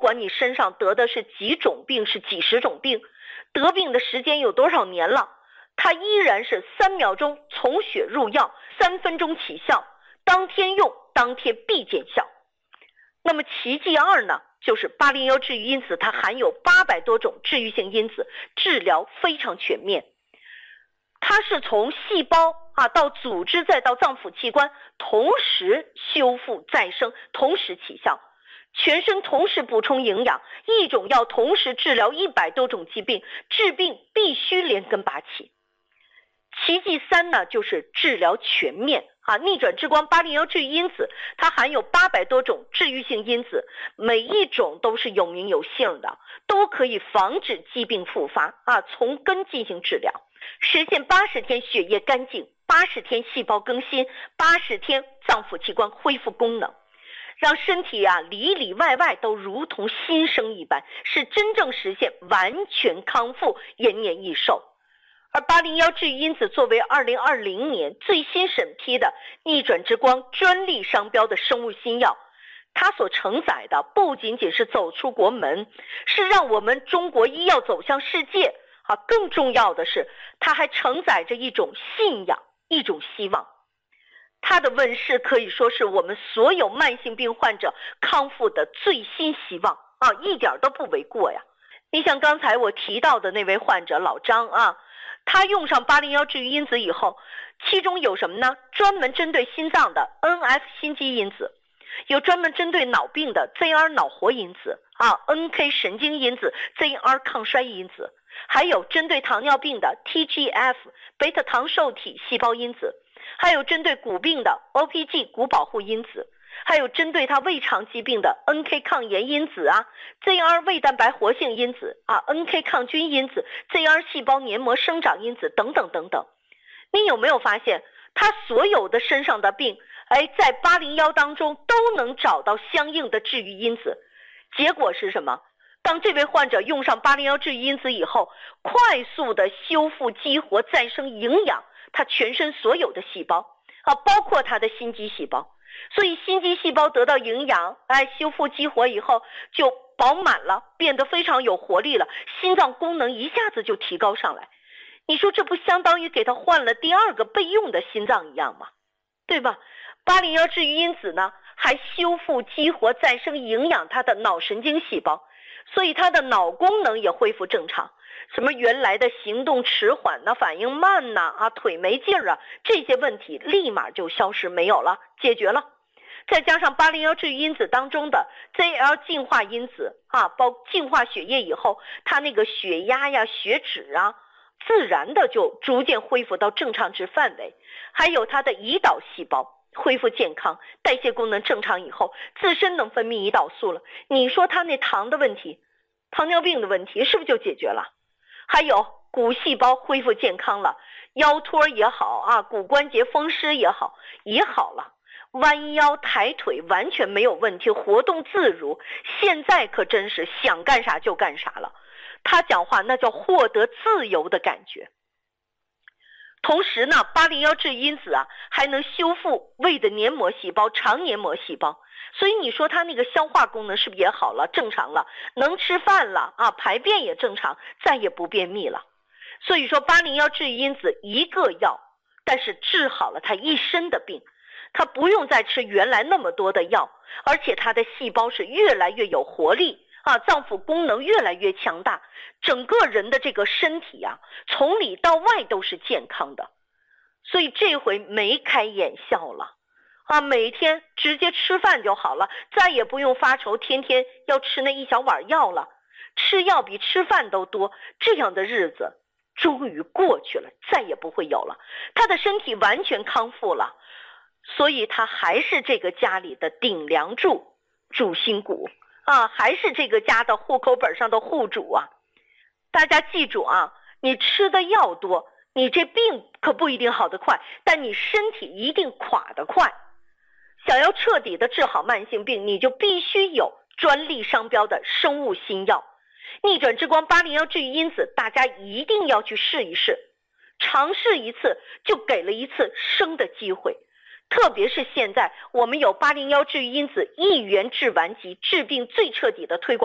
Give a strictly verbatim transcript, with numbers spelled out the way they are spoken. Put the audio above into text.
管你身上得的是几种病，是几十种病，得病的时间有多少年了，它依然是三秒钟从血入药，三分钟起效，当天用，当天必见效。那么奇迹二呢，就是八零一治愈因子，它含有八百多种治愈性因子，治疗非常全面。它是从细胞啊到组织再到脏腑器官同时修复再生，同时起效，全身同时补充营养，一种药同时治疗一百多种疾病，治病必须连根拔起。奇迹三呢，就是治疗全面啊，逆转之光八零一治愈因子，它含有八百多种治愈性因子，每一种都是有名有姓的，都可以防止疾病复发啊，从根进行治疗，实现八十天血液干净，八十天细胞更新，八十天脏腑器官恢复功能，让身体啊里里外外都如同新生一般，是真正实现完全康复，延年益寿。而八零一治愈因子作为二零二零年最新审批的逆转之光专利商标的生物新药，它所承载的不仅仅是走出国门，是让我们中国医药走向世界啊，更重要的是它还承载着一种信仰，一种希望。它的问世可以说是我们所有慢性病患者康复的最新希望啊，一点都不为过呀。你像刚才我提到的那位患者老张啊，他用上八零一治愈因子以后，其中有什么呢？专门针对心脏的 N F 心肌因子，有专门针对脑病的 Z R 脑活因子啊 ，N K 神经因子 ，Z R 抗衰因子，还有针对糖尿病的 T G F 贝塔糖受体细胞因子，还有针对骨病的 O P G 骨保护因子，还有针对它胃肠疾病的 N K 抗炎因子啊 ，Z R 胃蛋白活性因子啊 ，N K 抗菌因子 ，Z R 细胞黏膜生长因子等等等等。你有没有发现，它所有的身上的病，哎，在八零一当中都能找到相应的治愈因子？结果是什么？当这位患者用上八零一治愈因子以后，快速的修复、激活、再生、营养他全身所有的细胞啊，包括他的心肌细胞。所以心肌细胞得到营养，哎，修复激活以后就饱满了，变得非常有活力了，心脏功能一下子就提高上来。你说这不相当于给他换了第二个备用的心脏一样吗？对吧？八零一治愈因子呢，还修复、激活、再生、营养他的脑神经细胞，所以他的脑功能也恢复正常。什么原来的行动迟缓呐、反应慢呐、啊、腿没劲儿啊，这些问题立马就消失没有了，解决了。再加上八零一治愈因子当中的 Z L 净化因子啊，包净化血液以后，它那个血压呀、血脂啊，自然的就逐渐恢复到正常值范围。还有它的胰岛细胞恢复健康，代谢功能正常以后，自身能分泌胰岛素了。你说它那糖的问题，糖尿病的问题是不是就解决了？还有骨细胞恢复健康了，腰托也好啊，骨关节风湿也好也好了，弯腰抬腿完全没有问题，活动自如。现在可真是想干啥就干啥了，他讲话那叫获得自由的感觉。同时呢，八零一治愈因子啊，还能修复胃的黏膜细胞、肠黏膜细胞，所以你说它那个消化功能是不是也好了、正常了，能吃饭了啊，排便也正常，再也不便秘了。所以说八零一治愈因子一个药，但是治好了他一身的病，他不用再吃原来那么多的药，而且他的细胞是越来越有活力啊，脏腑功能越来越强大，整个人的这个身体啊，从里到外都是健康的。所以这回眉开眼笑了啊，每天直接吃饭就好了，再也不用发愁天天要吃那一小碗药了，吃药比吃饭都多，这样的日子终于过去了，再也不会有了。他的身体完全康复了，所以他还是这个家里的顶梁柱、主心骨啊，还是这个家的户口本上的户主啊。大家记住啊，你吃的药多，你这病可不一定好得快，但你身体一定垮得快。想要彻底的治好慢性病，你就必须有专利商标的生物新药。逆转之光八零一治愈因子，大家一定要去试一试，尝试一次就给了一次生的机会。特别是现在我们有八零一治愈因子一元治顽疾，治病最彻底的推广。